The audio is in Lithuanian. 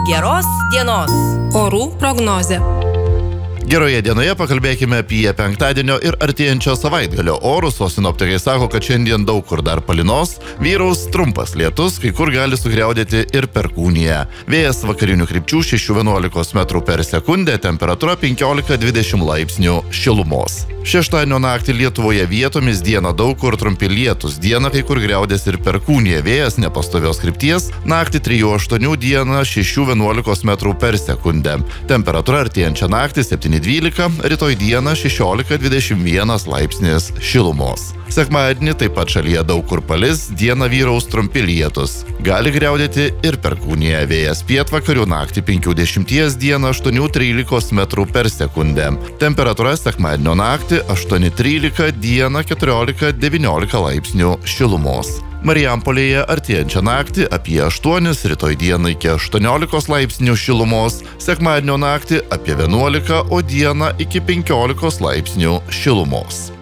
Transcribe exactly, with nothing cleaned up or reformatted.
Geros dienos. Orų prognozė. Geroje dienoje pakalbėkime apie penktadienio ir artėjančio savaitgalio orus, o sinoptikai sako, kad šiandien daug kur dar palynos, vyraus trumpas lietus, kai kur gali sugriaudėti ir perkūnija. Vėjas vakarinių krypčių šeši vienuolika metrų per sekundę, temperatūra penkiolika dvidešimt laipsnių šilumos. Šeštadienio naktį Lietuvoje vietomis dieną daug kur trumpi lietus, dieną kai kur griaudės ir perkūnija, vėjas nepastovios krypties, naktį trijų aštuonių, dieną šeši vienuolika metrų per sekundę. Temperatūra artėjančią naktį septyni dvylika, rytoj dieną šešiolika dvidešimt vienas laipsnis šilumos. Sekmadienį taip pat šalyje daug kur palis, dieną vyraus trumpi lietus. Gali griaudėti ir perkūnija, vėjas pietvakarių naktį penki dešimt, dieną aštuoni trylika metrų per sekundę. Temperatūra sekmadienio naktį aštuoni trylika, dieną keturiolika devyniolika laipsnių šilumos. Marijampolėje artėjančią naktį apie aštuonis, rytoj dieną iki aštuoniolikos laipsnių šilumos, sekmadienio naktį apie vienuolika, o dieną iki penkiolikos laipsnių šilumos.